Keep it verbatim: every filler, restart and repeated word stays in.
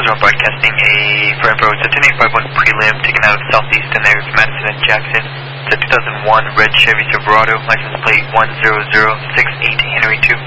Zone broadcasting a for Emperor. It's a ten eight five one prelim taken out of southeastern area of Madison and Jackson. It's a two thousand one red Chevy Silverado, license plate one zero zero six eight Henry two.